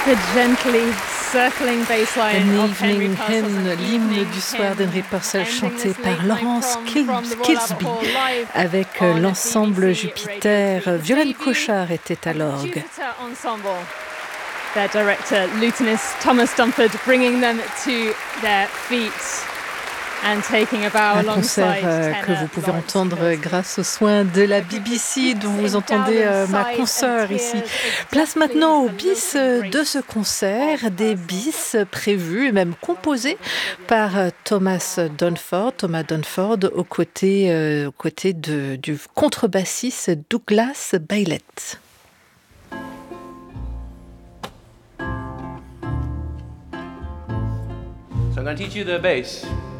The gently circling bass An line of Henry Evening Purcell's Hymn, An l'hymne Evening du soir Hymn, d'Henry Purcell, ending chanté this par late night Laurence prom from the Royal Albert Kilsby, Hall live avec on l'ensemble BBC Jupiter. Radio 3. The Violaine debut Cochard était à of l'orgue. Jupiter Ensemble. Their director, lutenist Thomas Stumford, bringing them to their feet and taking a bow Un alongside concert que vous pouvez entendre grâce aux soins de la BBC, dont vous entendez ma consoeur ici. Place maintenant aux bis de ce concert, des bis prévus et même composés par Thomas Dunford, aux côtés du contrebassiste Douglas Bailett. So I'm going to teach you the bass.